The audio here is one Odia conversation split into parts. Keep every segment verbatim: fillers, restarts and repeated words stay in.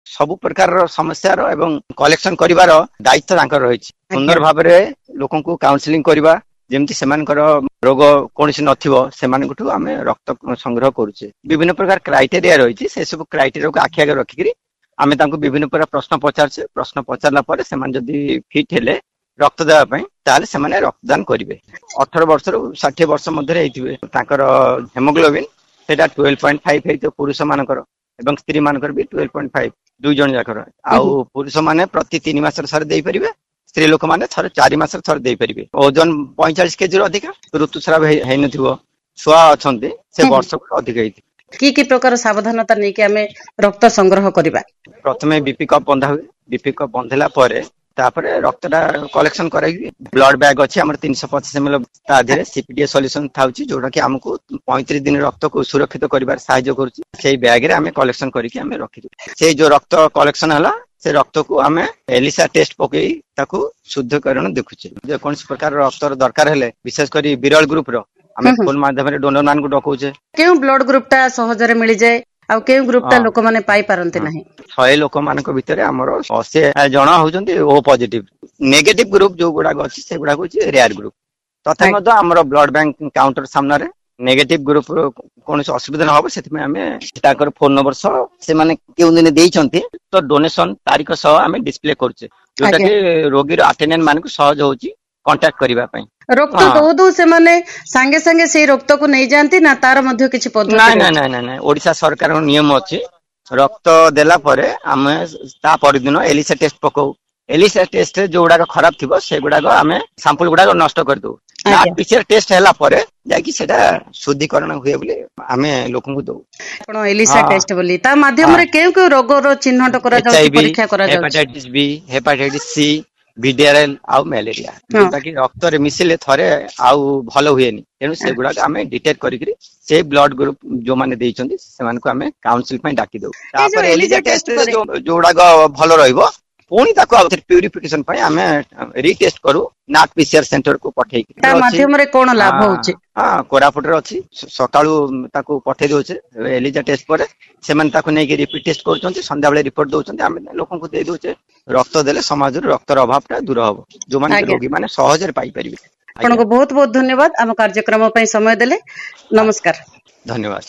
ସବୁ ପ୍ରକାରର ସମସ୍ୟାର ଏବଂ କଲେକ୍ସନ କରିବାର ଦାୟିତ୍ୱ ତାଙ୍କର ରହିଛି। ସୁନ୍ଦର ଭାବରେ ଲୋକଙ୍କୁ କାଉନସିଲିଂ କରିବା, ଯେମିତି ସେମାନଙ୍କର ରୋଗ କୌଣସି ନଥିବ, ସେମାନଙ୍କଠୁ ଆମେ ରକ୍ତ ସଂଗ୍ରହ କରୁଛେ। ବିଭିନ୍ନ ପ୍ରକାର କ୍ରାଇଟେରିଆ ରହିଛି, ସେ ସବୁ କ୍ରାଇଟେରିଆକୁ ଆଖି ଆଗରେ ରଖିକିରି ଆମେ ତାଙ୍କୁ ବିଭିନ୍ନ ପ୍ରକାର ପ୍ରଶ୍ନ ପଚାରୁଛେ। ପ୍ରଶ୍ନ ପଚାରିଲା ପରେ ସେମାନେ ଯଦି ଫିଟ୍ ହେଲେ ରକ୍ତ ଦେବା ପାଇଁ, ତାହେଲେ ସେମାନେ ରକ୍ତଦାନ କରିବେ। ଅଠର ବର୍ଷରୁ ଷାଠିଏ ବର୍ଷ ମଧ୍ୟରେ ହେଇଥିବେ, ତାଙ୍କର ହେମୋଗ୍ଲୋବିନ୍ ସେଇଟା ଟୁଏଲ୍ଭ ପଏଣ୍ଟ ଫାଇଭ ହେଇଥିବ ପୁରୁଷ ମାନଙ୍କର, ଏବଂ ସ୍ତ୍ରୀ ମାନଙ୍କର ବି ଟୁଏଲ୍ଭ ପଏଣ୍ଟ ଫାଇଭ ଦୁଇ ଜଣ ଯାକର। ଆଉ ପୁରୁଷ ମାନେ ପ୍ରତି ତିନି ମାସରେ ଥରେ ଦେଇପାରିବେ, ସ୍ତ୍ରୀ ଲୋକମାନେ ଥରେ ଚାରି ମାସରେ ଥରେ ଦେଇପାରିବେ। ଓଜନ ପଇଁଚାଳିଶ କେଜିରୁ ଅଧିକା, ଋତୁସ୍ରାବ ହେଇନଥିବ, ଛୁଆ ଅଛନ୍ତି, ସେ ବର୍ଷକୁ ଅଧିକ ହେଇଥିବ। କି କି ପ୍ରକାର ସାବଧାନତା ନେଇକି ଆମେ ରକ୍ତ ସଂଗ୍ରହ କରିବା? ପ୍ରଥମେ ବିପି କପ୍ ବନ୍ଧା ହୁଏ। ବିପି କପ୍ ବନ୍ଧିଲା ପରେ ତାପରେ ରକ୍ତଟା କଲେକ୍ସନ କରାଇକି ବ୍ଲଡ ବ୍ୟାଗ ଅଛି ଆମର ତିନିଶହ ପଚାଶ ଏମଏଲ, ତା ଦେହରେ ସିପିଡିଏ ସଲ୍ୟୁସନ ଥାଉଛି, ଯୋଉଟା କି ଆମକୁ ପଇଁତିରିଶ ଦିନ ରକ୍ତକୁ ସୁରକ୍ଷିତ କରିବାରେ ସାହାଯ୍ୟ କରୁଛି। ସେଇ ବ୍ୟାଗରେ ଆମେ କଲେକ୍ସନ କରିକି ଆମେ ରଖିଛୁ। ସେଇ ଯୋଉ ରକ୍ତ କଲେକ୍ସନ ହେଲା, ସେ ରକ୍ତକୁ ଆମେ ଏଲିସା ଟେଷ୍ଟ ପକେଇ ତାକୁ ଶୁଦ୍ଧକରଣ ଦେଖୁଛେ। ଯେକୌଣସି ପ୍ରକାର ରକ୍ତର ଦରକାର ହେଲେ, ବିଶେଷ କରି ବିରଳ ଗ୍ରୁପର, ଆମେ ଫୋନ ମାଧ୍ୟମରେ ଡୋନର ମାନଙ୍କୁ ଡକଉଛେ। କେଉଁ ବ୍ଲଡ ଗ୍ରୁପ ଟା ସହଜରେ ମିଳିଯାଏ ଆଉ କେଉଁ ଗ୍ରୁପ ଟା ଲୋକମାନେ ପାଇ ପାରନ୍ତି ନାହିଁ? ଶହେ ଲୋକମାନଙ୍କ ଭିତରେ ଆମର ଅଶୀ ଜଣ ହଉଛନ୍ତି ଓ ପଜିଟିଭ। ନେଗେଟିଭ ଗ୍ରୁପ ଯୋଉ ଗୁଡାକ ଅଛି, ସେଗୁଡାକ ହଉଛି ରେୟାର ଗ୍ରୁପ। ତଥାପି ମଧ୍ୟ ଆମର ବ୍ଲଡ ବ୍ୟାଙ୍କ କାଉଣ୍ଟର ସାମ୍ନାରେ ନେଗେଟିଭ ଗ୍ରୁପ କୌଣସି ଅସୁବିଧା ନ ହବ, ସେଥିପାଇଁ ଆମେ ତାଙ୍କର ଫୋନ ନମ୍ବର ସହ ସେମାନେ କେଉଁ ଦିନ ଦେଇଛନ୍ତି ତ ଡୋନେସନ ତାରିଖ ସହ ଆମେ ଡିସପ୍ଲେ କରୁଛେ, ଯୋଉଟା କି ରୋଗୀର ଆଟେଣ୍ଡାଣ୍ଟ ମାନଙ୍କୁ ସହଜ ହଉଛି କଣ୍ଟାକ୍ଟ କରିବା ପାଇଁ। ରକ୍ତ ଦଉ ଦଉ ସେମାନେ ସାଙ୍ଗେ ସାଙ୍ଗେ ସେଇ ରକ୍ତକୁ ନେଇଯାଆନ୍ତି ନା, ତାର ମଧ୍ୟ କିଛି ପଦ୍ଧତି? ନାଇଁ ନାଇଁ ନାଇଁ ନାଇଁ ନାଇଁ ଓଡିଶା ସରକାରଙ୍କ ନିୟମ ଅଛି, ରକ୍ତ ଦେଲା ପରେ ଆମେ ତା ପରଦିନ ଏଲିସା ଟେଷ୍ଟ ପକଉ। ଏଲିସା ଟେଷ୍ଟରେ ଯୋଉଗୁଡାକ ଖରାପ ଥିବ, ସେଗୁଡାକ ଆମେ ସାମ୍ପଲ ଗୁଡାକ ନଷ୍ଟ କରିଦଉ। ପିସିଆର ଟେଷ୍ଟ ହେଲା ପରେ ଯାଇକି ସେଟା ଶୁଦ୍ଧିକରଣ ହୁଏ ବୋଲି ଆମେ ଲୋକଙ୍କୁ ଦଉ। ଆପଣ ଏଲିସା ଟେଷ୍ଟ ବୋଲି, ତା ମାଧ୍ୟମରେ କେଉଁ କେଉଁ ରୋଗର ଚିହ୍ନଟ କରାଯାଉଛି, ପରୀକ୍ଷା କରାଯାଉଛି? ହେପାଟାଇଟିସ ବି, ହେପାଟାଇଟିସ ସି, ଭିଡିଆରଏଲ ଆଉ ମ୍ୟାଲେରିଆ, ଯୋଉଟା କି ରକ୍ତରେ ମିଶିଲେ ଥରେ ଆଉ ଭଲ ହୁଏନି। ତେଣୁ ସେଗୁଡାକ ଆମେ ଡିଟେକ୍ଟ କରିକିରି ସେଇ ବ୍ଲଡ ଗ୍ରୁପ ଯୋଉମାନେ ଦେଇଛନ୍ତି, ସେମାନଙ୍କୁ ଆମେ କାଉନସିଲ ପାଇଁ ଡାକି ଦଉ। ତାପରେ ଏଲିଜା ଟେଷ୍ଟରେ ଯୋଉଗୁଡାକ ଭଲ ରହିବ, ପୁଣି ତାକୁ ଆଉ ପ୍ୟୁରିଫିକେସନ ପାଇଁ ଆମେ ରିଟେଷ୍ଟ କରୁ, ନାଟ୍ ପିସିଆର ସେଣ୍ଟରକୁ ପଠେଇକି। ତା ମାଧ୍ୟମରେ କଣ ଲାଭ ହଉଛି? ହଁ, କୋରାପୁଟରେ ଅଛି। ସକାଳୁ ତାକୁ ପଠେଇ ଦଉଛେ ଏଲିଜା ଟେଷ୍ଟ ପରେ, ସେମାନେ ତାକୁ ନେଇକି ରିପିଟ ଟେଷ୍ଟ କରୁଛନ୍ତି, ସନ୍ଧ୍ୟାବେଳେ ରିପୋର୍ଟ ଦଉଛନ୍ତି, ଆମେ ଲୋକଙ୍କୁ ଦେଇ ଦଉଛେ। ରକ୍ତ ଦେଲେ ସମାଜରୁ ରକ୍ତର ଅଭାବ ଟା ଦୂର ହବ, ଯୋଉମାନେ ରୋଗୀ ମାନେ ସହଜରେ ପାଇପାରିବେ। ଆପଣଙ୍କୁ ବହୁତ ବହୁତ ଧନ୍ୟବାଦ ଆମ କାର୍ଯ୍ୟକ୍ରମ ପାଇଁ ସମୟ ଦେଲେ। ନମସ୍କାର। ଧନ୍ୟବାଦ।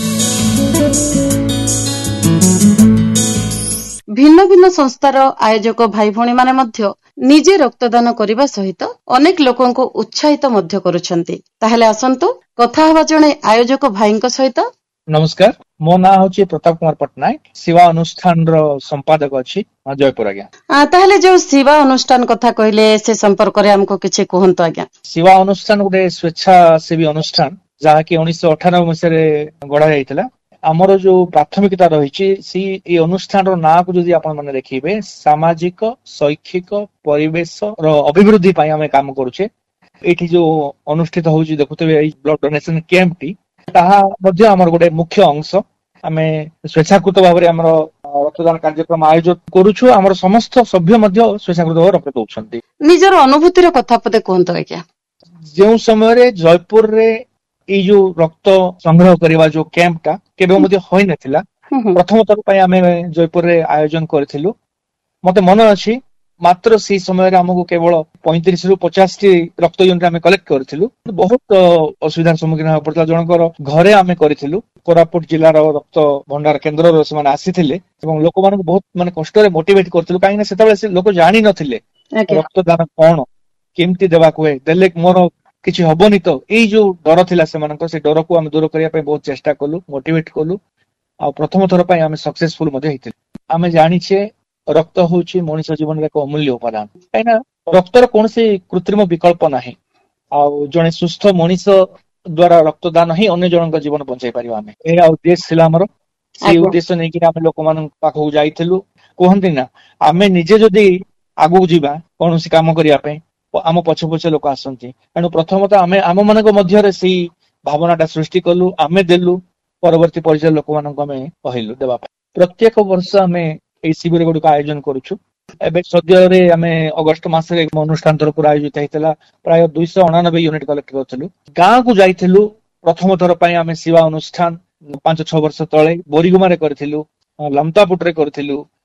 ଭିନ୍ନ ଭିନ୍ନ ସଂସ୍ଥାର ଆୟୋଜକ ଭାଇ ଭଉଣୀ ମାନେ ମଧ୍ୟ ନିଜେ ରକ୍ତଦାନ କରିବା ସହିତ ଅନେକ ଲୋକଙ୍କୁ ଉତ୍ସାହିତ ମଧ୍ୟ କରୁଛନ୍ତି। ତାହେଲେ ଆସନ୍ତୁ କଥା ହେବା ଜଣେ ଆୟୋଜକ ଭାଇଙ୍କ ସହିତ। ନମସ୍କାର, ମୋ ନାଁ ହଉଛି ପ୍ରତାପ କୁମାର ପଟ୍ଟନାୟକ, ଶିବା ଅନୁଷ୍ଠାନର ସମ୍ପାଦକ ଅଛି ଜୟପୁର। ଆଜ୍ଞା, ତାହେଲେ ଯୋଉ ଶିବା ଅନୁଷ୍ଠାନ କଥା କହିଲେ, ସେ ସମ୍ପର୍କରେ ଆମକୁ କିଛି କୁହନ୍ତୁ ଆଜ୍ଞା। ଶିବା ଅନୁଷ୍ଠାନ ଗୋଟେ ସ୍ୱେଚ୍ଛାସେବୀ ଅନୁଷ୍ଠାନ, ଯାହାକି ଉଣେଇଶହ ଅଠାନବେ ମସିହାରେ ଗଢା ଯାଇଥିଲା। ଆମର ଯୋଉ ପ୍ରାଥମିକତା ରହିଛି, ସେ ଏଇ ଅନୁଷ୍ଠାନର ନାଁକୁ ଯଦି ଆପଣ ମାନେ ଦେଖିବେ, ସାମାଜିକ ଶୈକ୍ଷିକ ପରିବେଶର ଅଭିବୃଦ୍ଧି ପାଇଁ ଆମେ କାମ କରୁଛେ। ଏଇଠି ଯୋଉ ଅନୁଷ୍ଠିତ ହଉଛି ଦେଖୁଥିବେ ଏଇ ବ୍ଲଡ ଡୋନେସନ କ୍ୟାମ୍ପଟି, ତାହା ମଧ୍ୟ ଆମର ଗୋଟେ ମୁଖ୍ୟ ଅଂଶ। ଆମେ ସ୍ୱେଚ୍ଛାକୃତ ଭାବରେ ଆମର ରକ୍ତଦାନ କାର୍ଯ୍ୟକ୍ରମ ଆୟୋଜନ କରୁଛୁ। ଆମର ସମସ୍ତ ସଭ୍ୟ ମଧ୍ୟ ସ୍ୱେଚ୍ଛାକୃତ ଭାବରେ ରକ୍ତ ଦଉଛନ୍ତି। ନିଜର ଅନୁଭୂତିର କଥା ପଦେ କୁହନ୍ତୁ ଆଜ୍ଞା। ଯେଉଁ ସମୟରେ ଜୟପୁରରେ ଏଇ ଯୋଉ ରକ୍ତ ସଂଗ୍ରହ କରିବା ଯୋଉ କ୍ୟାମ୍ପଟା କେବେ ମଧ୍ୟ ହୋଇନଥିଲା, ପ୍ରଥମ ଥର ପାଇଁ ଆମେ ଜୟପୁରରେ ଆୟୋଜନ କରିଥିଲୁ। ମତେ ମନେ ଅଛି, ମାତ୍ର ସେଇ ସମୟରେ ଆମକୁ କେବଳ ପଇଁତିରିଶ ରୁ ପଚାଶ ଟି ରକ୍ତ ୟୁନିଟ ଆମେ କଲେକ୍ଟ କରିଥିଲୁ। ବହୁତ ଅସୁବିଧାର ସମ୍ମୁଖୀନ ହେବାକୁ ପଡିଥିଲା। ଜଣଙ୍କର ଘରେ ଆମେ କରିଥିଲୁ। କୋରାପୁଟ ଜିଲ୍ଲାର ରକ୍ତ ଭଣ୍ଡାର କେନ୍ଦ୍ରର ସେମାନେ ଆସିଥିଲେ ଏବଂ ଲୋକମାନଙ୍କୁ ବହୁତ ମାନେ କଷ୍ଟରେ ମୋଟିଭେଟ କରିଥିଲୁ, କାହିଁକି ନା ସେତେବେଳେ ସେ ଲୋକ ଜାଣିନଥିଲେ ରକ୍ତଦାନ କଣ, କେମିତି ଦେବାକୁ ହୁଏ, ଦେଲେ ମୋର କିଛି ହବନି ତ, ଏଇ ଯୋଉ ଡର ଥିଲା ସେମାନଙ୍କ, ସେ ଡରକୁ ଆମେ ଦୂର କରିବା ପାଇଁ ବହୁତ ଚେଷ୍ଟା କଲୁ, ମୋଟିଭେଟ କଲୁ। ଆଉ ପ୍ରଥମ ଥର ପାଇଁ ଆମେ ସକ୍ସେସଫୁଲ ମଧ୍ୟ ହେଇଥିଲୁ। ଆମେ ଜାଣିଛେ ରକ୍ତ ହଉଛି ମଣିଷ ଜୀବନର ଏକ ଅମୂଲ୍ୟ ଉପାଦାନ, କାହିଁକିନା ରକ୍ତର କୌଣସି କୃତ୍ରିମ ବିକଳ୍ପ ନାହିଁ। ଆଉ ଜଣେ ସୁସ୍ଥ ମଣିଷ ଦ୍ଵାରା ରକ୍ତଦାନ ହିଁ ଅନ୍ୟ ଜଣଙ୍କ ଜୀବନ ବଞ୍ଚାଇ ପାରିବା। ଆମେ ଏହା ଉଦ୍ଦେଶ୍ୟ ଥିଲା ଆମର। ସେଇ ଉଦ୍ଦେଶ୍ୟ ନେଇକି ଆମେ ଲୋକମାନଙ୍କ ପାଖକୁ ଯାଇଥିଲୁ। କୁହନ୍ତି ନା, ଆମେ ନିଜେ ଯଦି ଆଗକୁ ଯିବା କୌଣସି କାମ କରିବା ପାଇଁ, ଆମ ପଛେ ପଛେ ଲୋକ ଆସନ୍ତି। ତେଣୁ ପ୍ରଥମତଃ ଆମେ ଆମ ମାନଙ୍କ ମଧ୍ୟରେ ସେଇ ଭାବନା ଟା ସୃଷ୍ଟି କଲୁ, ଆମେ ଦେଲୁ, ପରବର୍ତ୍ତୀ ପର୍ଯ୍ୟାୟ ଲୋକମାନଙ୍କୁ ଆମେ କହିଲୁ ଦେବା ପାଇଁ। ପ୍ରତ୍ୟେକ ବର୍ଷ ଆମେ ଏଇ ଶିବିର ଗୁଡିକ ଆୟୋଜନ କରୁଛୁ। ଏବେ ସଦ୍ୟରେ ଆମେ ଅଗଷ୍ଟ ମାସରେ ଅନୁଷ୍ଠାନ ତରଫରୁ ଆୟୋଜିତ ହେଇଥିଲା, ପ୍ରାୟ ଦୁଇଶହ ଅଣାନବେ ୟୁନିଟ କଲେକ୍ଟ କରିଥିଲୁ। ଗାଁକୁ ଯାଇଥିଲୁ, ପ୍ରଥମ ଥର ପାଇଁ ଆମେ ଶିବା ଅନୁଷ୍ଠାନ ପାଞ୍ଚ ଛଅ ବର୍ଷ ତଳେ ବୋରିଗୁମାରେ କରିଥିଲୁ, ଲମତାପୁଟରେ କରିଥିଲୁ,